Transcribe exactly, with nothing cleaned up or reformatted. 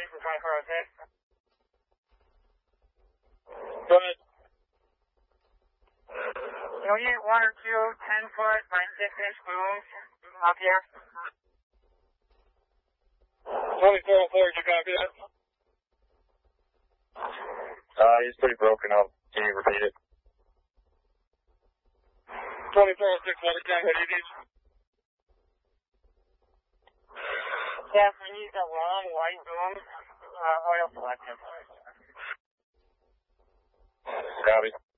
reason twenty-four oh six. Go ahead. You'll get one or two ten foot by six inch booms up here. twenty-four oh four, did you copy that? Uh, he's pretty broken up. Can you repeat it? twenty-four oh six, what exactly do you need? Yeah, we need the long white booms, uh, oil selective. Copy.